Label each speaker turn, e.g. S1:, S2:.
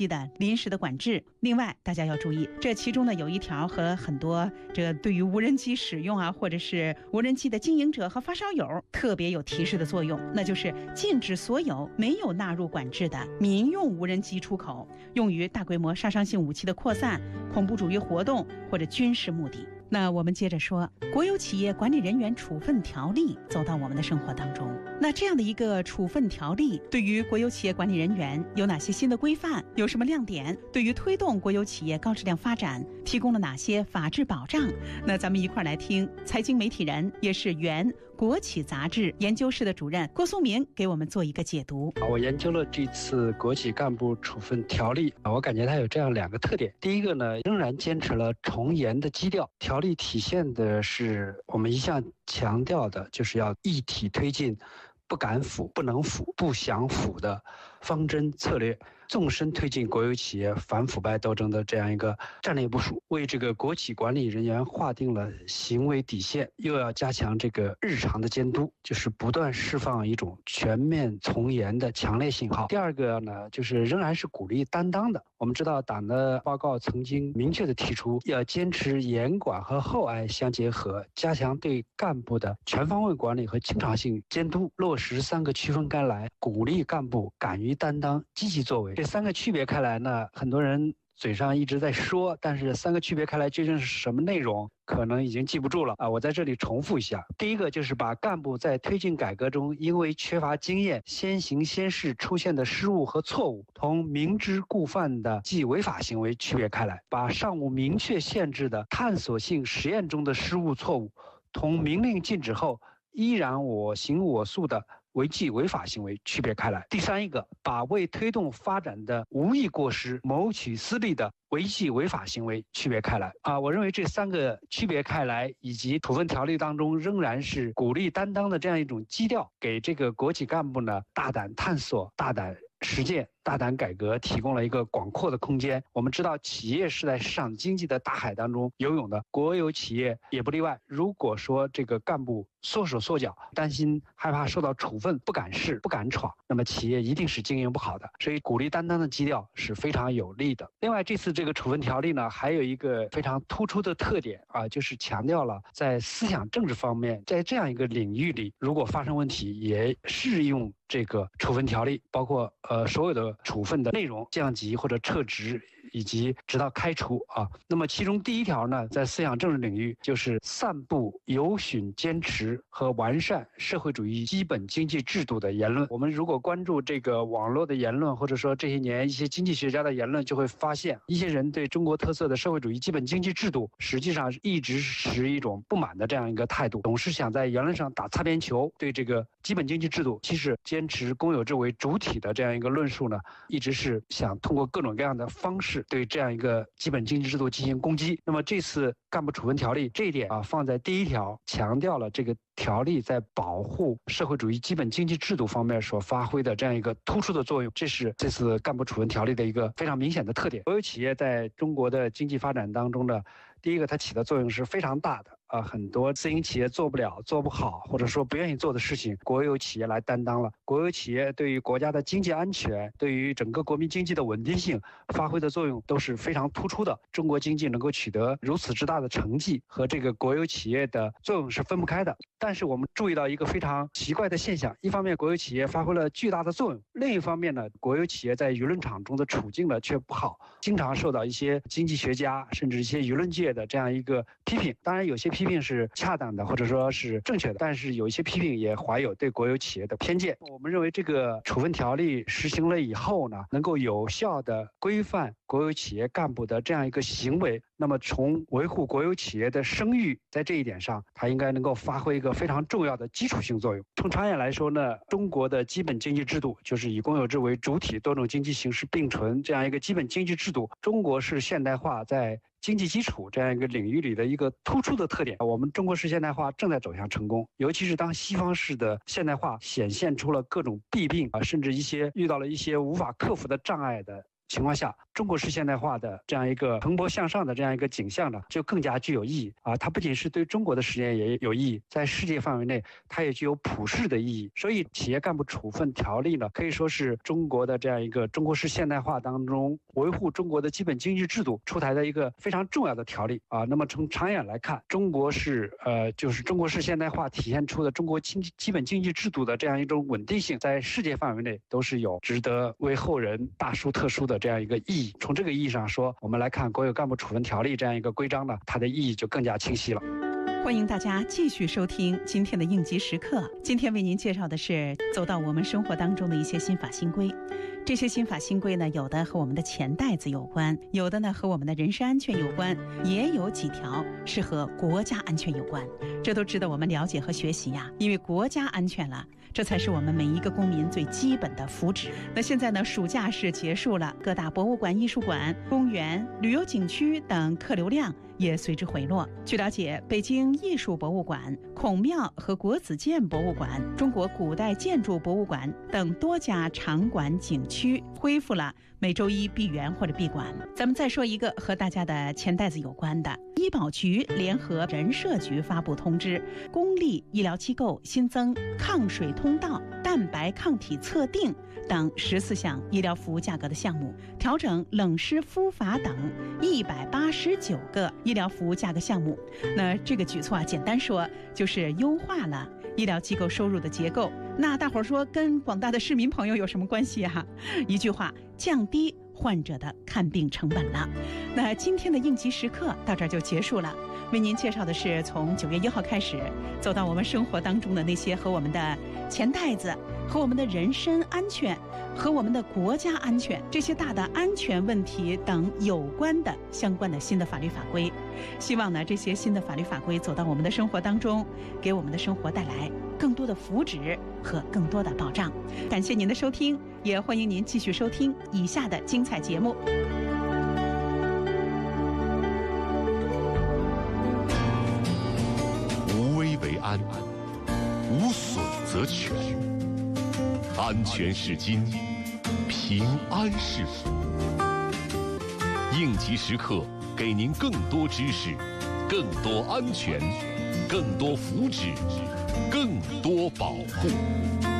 S1: 机的临时的管制。另外大家要注意，这其中呢有一条和很多对于无人机使用或者是无人机的经营者和发烧友特别有提示的作用，那就是禁止所有没有纳入管制的民用无人机出口，用于大规模杀伤性武器的扩散、恐怖主义活动或者军事目的。那我们接着说，国有企业管理人员处分条例走到我们的生活当中。那这样的一个处分条例对于国有企业管理人员有哪些新的规范，有什么亮点，对于推动国有企业高质量发展提供了哪些法治保障？那咱们一块来听财经媒体人，也是原国企杂志研究室的主任郭松明给我们做一个解读。
S2: 我研究了这次国企干部处分条例，我感觉它有这样2个特点。第一个呢，仍然坚持了从严的基调，条例体现的是我们一向强调的，就是要一体推进不敢腐、不能腐、不想腐的方针策略，纵深推进国有企业反腐败斗争的这样一个战略部署，为这个国企管理人员划定了行为底线，又要加强这个日常的监督，就是不断释放一种全面从严的强烈信号。第二个呢，就是仍然是鼓励担当的。我们知道党的报告曾经明确的提出，要坚持严管和厚爱相结合，加强对干部的全方位管理和经常性监督，落实3个区分开来，鼓励干部敢于担当、积极作为。这3个区别开来呢，很多人嘴上一直在说，但是3个区别开来究竟是什么内容，可能已经记不住了我在这里重复一下。第一个就是把干部在推进改革中因为缺乏经验、先行先试出现的失误和错误，同明知故犯的即违法行为区别开来，把尚无明确限制的探索性实验中的失误错误，同明令禁止后依然我行我素的违纪违法行为区别开来。第三一个，把为推动发展的无意过失谋取私利的违纪违法行为区别开来我认为这3个区别开来，以及处分条例当中仍然是鼓励担当的这样一种基调，给这个国企干部呢大胆探索、大胆实践、大胆改革提供了一个广阔的空间。我们知道，企业是在市场经济的大海当中游泳的，国有企业也不例外。如果说这个干部缩手缩脚，担心害怕受到处分，不敢试、不敢闯，那么企业一定是经营不好的。所以鼓励担当的基调是非常有利的。另外，这次这个处分条例呢，还有一个非常突出的特点就是强调了在思想政治方面，在这样一个领域里，如果发生问题，也适用这个处分条例，包括所有的处分的内容，降级或者撤职，以及直到开除那么其中第1条呢，在思想政治领域就是散布有循坚持和完善社会主义基本经济制度的言论。我们如果关注这个网络的言论，或者说这些年一些经济学家的言论，就会发现一些人对中国特色的社会主义基本经济制度实际上一直持一种不满的这样一个态度，总是想在言论上打擦边球，对这个基本经济制度其实坚持公有制为主体的这样一个论述呢，一直是想通过各种各样的方式对这样一个基本经济制度进行攻击。那么这次干部处分条例这一点放在第1条，强调了这个条例在保护社会主义基本经济制度方面所发挥的这样一个突出的作用，这是这次干部处分条例的一个非常明显的特点。国有企业在中国的经济发展当中呢，第一个它起的作用是非常大的很多私营企业做不了、做不好，或者说不愿意做的事情，国有企业来担当了。国有企业对于国家的经济安全，对于整个国民经济的稳定性发挥的作用都是非常突出的。中国经济能够取得如此之大的成绩，和这个国有企业的作用是分不开的。但是我们注意到一个非常奇怪的现象，一方面国有企业发挥了巨大的作用，另一方面呢，国有企业在舆论场中的处境呢却不好，经常受到一些经济学家甚至一些舆论界的这样一个批评。当然有些批评是恰当的，或者说是正确的，但是有一些批评也怀有对国有企业的偏见。我们认为这个处分条例实行了以后呢，能够有效的规范国有企业干部的这样一个行为，那么从维护国有企业的声誉，在这一点上它应该能够发挥一个非常重要的基础性作用。从长远来说呢，中国的基本经济制度就是以公有制为主体，多种经济形式并存这样一个基本经济制度，中国式现代化在经济基础这样一个领域里的一个突出的特点。我们中国式现代化正在走向成功，尤其是当西方式的现代化显现出了各种弊病甚至遇到了一些无法克服的障碍的情况下， 中国式现代化的这样一个蓬勃向上的这样一个景象呢，就更加具有意义啊！它不仅是对中国的实验也有意义，在世界范围内，它也具有普世的意义。所以，企业干部处分条例呢，可以说是中国的这样一个中国式现代化当中维护中国的基本经济制度出台的一个非常重要的条例啊。那么从长远来看，就是中国式现代化体现出的中国基本经济制度的这样一种稳定性，在世界范围内都是有值得为后人大书特书的这样一个意义。从这个意义上说，我们来看国有干部处分条例这样一个规章呢，它的意义就更加清晰了。
S1: 欢迎大家继续收听今天的应急时刻。今天为您介绍的是走到我们生活当中的一些新法新规。这些新法新规呢，有的和我们的钱袋子有关，有的呢和我们的人身安全有关，也有几条是和国家安全有关。这都值得我们了解和学习呀，因为国家安全了，这才是我们每一个公民最基本的福祉。那现在呢，暑假是结束了，各大博物馆、艺术馆、公园、旅游景区等客流量也随之回落。据了解，北京艺术博物馆、孔庙和国子监博物馆、中国古代建筑博物馆等多家场馆景区恢复了每周一闭园或者闭馆。咱们再说一个和大家的钱袋子有关的，医保局联合人社局发布通知，公立医疗机构新增抗水通道、蛋白抗体测定等14项医疗服务价格的项目，调整冷湿敷法等189个医疗服务价格项目。那这个举措啊，简单说就是优化了医疗机构收入的结构。那大伙儿说跟广大的市民朋友有什么关系啊？一句话，降低患者的看病成本了。那今天的应急时刻到这儿就结束了。为您介绍的是从9月1号开始走到我们生活当中的那些和我们的钱袋子、和我们的人身安全、和我们的国家安全这些大的安全问题等有关的相关的新的法律法规。希望呢，这些新的法律法规走到我们的生活当中，给我们的生活带来更多的福祉和更多的保障。感谢您的收听，也欢迎您继续收听以下的精彩节目。
S3: 无危为安，无损则全。安全是金，平安是福。应急时刻，给您更多知识，更多安全，更多福祉，更多保护。